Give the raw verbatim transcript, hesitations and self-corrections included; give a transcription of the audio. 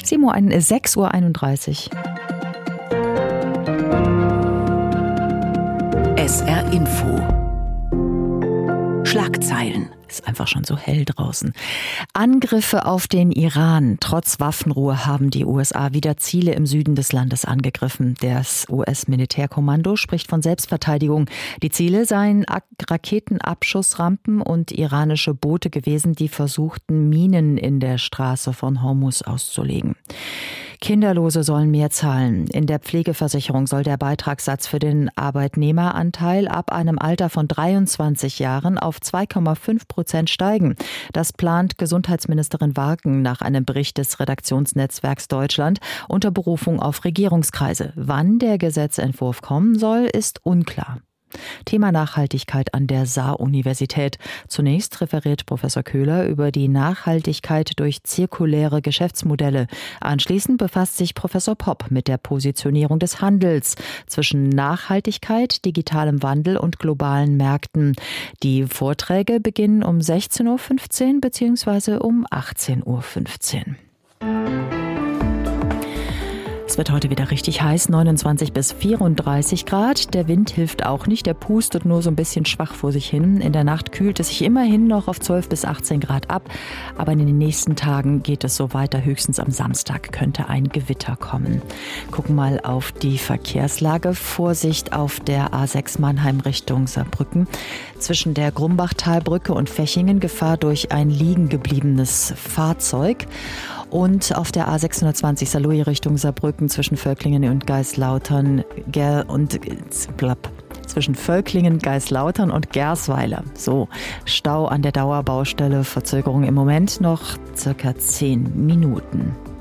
sechs Uhr einunddreißig. S R Info. Schlagzeilen. Ist einfach schon so hell draußen. Angriffe auf den Iran. Trotz Waffenruhe haben die U S A wieder Ziele im Süden des Landes angegriffen. Das U S-Militärkommando spricht von Selbstverteidigung. Die Ziele seien Raketenabschussrampen und iranische Boote gewesen, die versuchten, Minen in der Straße von Hormuz auszulegen. Kinderlose sollen mehr zahlen. In der Pflegeversicherung soll der Beitragssatz für den Arbeitnehmeranteil ab einem Alter von dreiundzwanzig Jahren auf zwei Komma fünf Prozent steigen. Das plant Gesundheitsministerin Wagen nach einem Bericht des Redaktionsnetzwerks Deutschland unter Berufung auf Regierungskreise. Wann der Gesetzentwurf kommen soll, ist unklar. Thema Nachhaltigkeit an der Saar-Universität. Zunächst referiert Professor Köhler über die Nachhaltigkeit durch zirkuläre Geschäftsmodelle. Anschließend befasst sich Professor Popp mit der Positionierung des Handels zwischen Nachhaltigkeit, digitalem Wandel und globalen Märkten. Die Vorträge beginnen um sechzehn Uhr fünfzehn bzw. um achtzehn Uhr fünfzehn. Es wird heute wieder richtig heiß, neunundzwanzig bis vierunddreißig Grad. Der Wind hilft auch nicht, der pustet nur so ein bisschen schwach vor sich hin. In der Nacht kühlt es sich immerhin noch auf zwölf bis achtzehn Grad ab. Aber in den nächsten Tagen geht es so weiter. Höchstens am Samstag könnte ein Gewitter kommen. Gucken mal auf die Verkehrslage. Vorsicht auf der A sechs Mannheim Richtung Saarbrücken. Zwischen der Grumbachtalbrücke und Fechingen Gefahr durch ein liegen gebliebenes Fahrzeug. Und auf der A sechshundertzwanzig Saarlouis Richtung Saarbrücken zwischen Völklingen und Geislautern Ger und blapp, zwischen Völklingen, Geislautern und Gersweiler. So, Stau an der Dauerbaustelle, Verzögerung im Moment noch circa zehn Minuten.